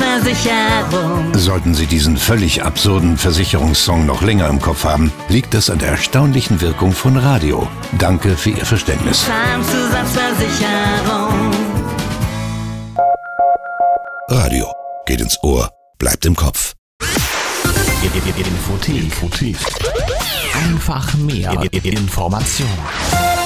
Zahnzusatzversicherung. Sollten Sie diesen völlig absurden Versicherungssong noch länger im Kopf haben, liegt es an der erstaunlichen Wirkung von Radio. Danke für Ihr Verständnis. Zahnzusatzversicherung. Radio geht ins Ohr, bleibt im Kopf. Infothek. Einfach mehr Information.